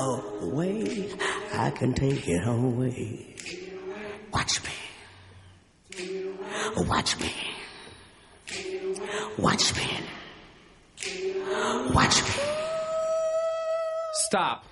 away, I can take it away. Watch me. Watch me. Watch me. Watch me. Stop.